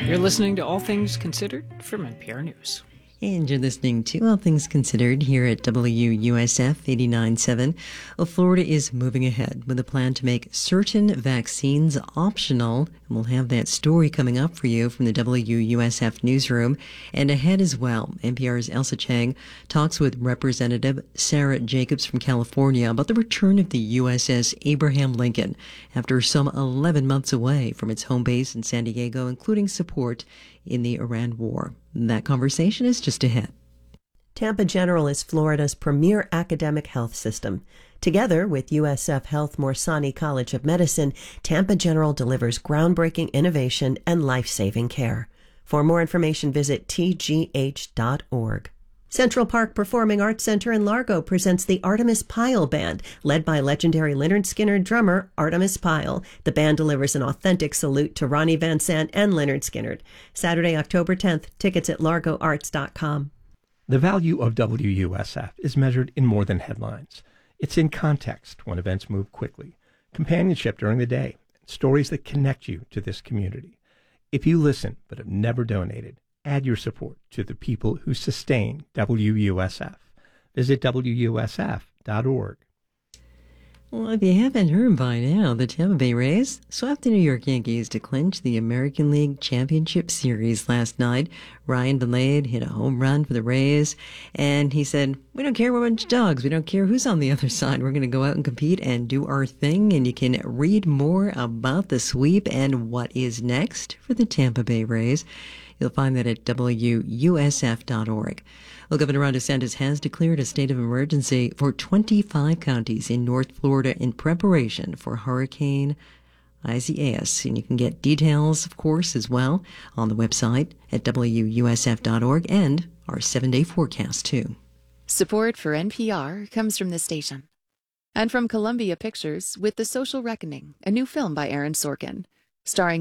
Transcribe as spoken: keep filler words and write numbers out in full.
You're listening to All Things Considered from N P R News. And you're listening to All Things Considered here at W U S F eighty-nine point seven. Well, Florida is moving ahead with a plan to make certain vaccines optional. And we'll have that story coming up for you from the W U S F newsroom. And ahead as well, N P R's Elsa Chang talks with Representative Sarah Jacobs from California about the return of the U S S Abraham Lincoln after some eleven months away from its home base in San Diego, including support in the Iran war. That conversation is just ahead. Tampa General is Florida's premier academic health system. Together with U S F Health Morsani College of Medicine, Tampa General delivers groundbreaking innovation and life-saving care. For more information, visit t g h dot org. Central Park Performing Arts Center in Largo presents the Artemis Pyle Band, led by legendary Lynyrd Skynyrd drummer Artemis Pyle. The band delivers an authentic salute to Ronnie Van Sant and Lynyrd Skynyrd. Saturday, October tenth, tickets at largo arts dot com. The value of W U S F is measured in more than headlines. It's in context when events move quickly, companionship during the day, and stories that connect you to this community. If you listen but have never donated, add your support to the people who sustain W U S F. Visit W U S F dot org. Well, if you haven't heard by now, the Tampa Bay Rays swept the New York Yankees to clinch the American League Championship Series last night. Ryan Vilade hit a home run for the Rays, and he said, "We don't care, we're a bunch of dogs. We don't care who's on the other side. We're going to go out and compete and do our thing." And you can read more about the sweep and what is next for the Tampa Bay Rays. You'll find that at W U S F dot org. Well, Governor Ron DeSantis has declared a state of emergency for twenty-five counties in North Florida in preparation for Hurricane Isaias. And you can get details, of course, as well on the website at W U S F dot org and our seven-day forecast, too. Support for N P R comes from this station. And from Columbia Pictures with The Social Reckoning, a new film by Aaron Sorkin, starring